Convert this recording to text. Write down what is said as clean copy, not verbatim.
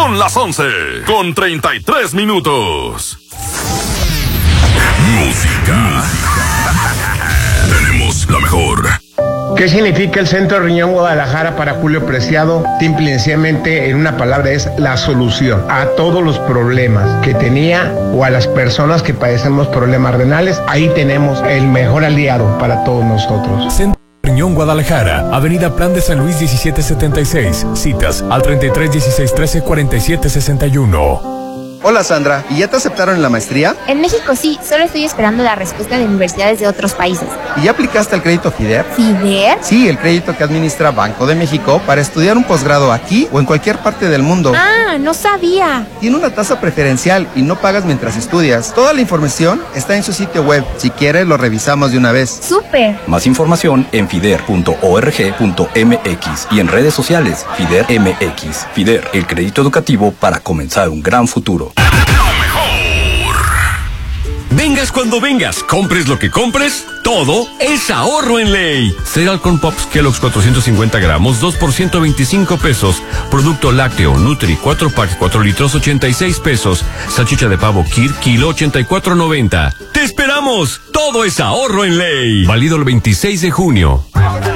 Son las 11:33. Música. Tenemos la mejor. ¿Qué significa el Centro Riñón Guadalajara para Julio Preciado? Simple y sencillamente, en una palabra, es la solución a todos los problemas que tenía o a las personas que padecemos problemas renales. Ahí tenemos el mejor aliado para todos nosotros. Centro Riñón Guadalajara, Avenida Plan de San Luis 1776. Citas al 33 16 13 47 61. Hola Sandra, ¿y ya te aceptaron en la maestría? En México sí, solo estoy esperando la respuesta de universidades de otros países. ¿Y ya aplicaste al crédito FIDER? ¿FIDER? Sí, el crédito que administra Banco de México para estudiar un posgrado aquí o en cualquier parte del mundo. Ah, no sabía. Tiene una tasa preferencial y no pagas mientras estudias. Toda la información está en su sitio web. Si quieres, lo revisamos de una vez. ¡Súper! Más información en fider.org.mx y en redes sociales FIDER MX. FIDER, el crédito educativo para comenzar un gran futuro. Vengas cuando vengas, compres lo que compres, todo es ahorro en ley. Cereal Corn Pops Kellogg's 450 gramos, 2 por 125 pesos. Producto lácteo Nutri 4 pack 4 litros, 86 pesos. Salchicha de pavo Kir, kilo, 84.90. ¡Te esperamos! Todo es ahorro en ley. Válido el 26 de junio.